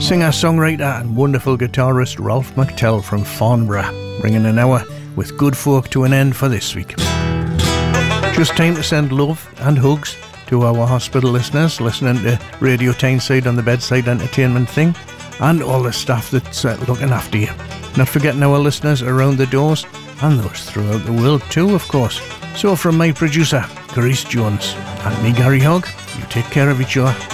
Singer-songwriter and wonderful guitarist Ralph McTell from Farnborough, bringing an hour with good folk to an end for this week. Just time to send love and hugs to our hospital listeners listening to Radio Tyneside on the bedside entertainment thing, and all the staff that's looking after you. Not forgetting our listeners around the doors and those throughout the world too, of course. So from my producer, Grace Jones, and me, Gary Hogg, you take care of each other.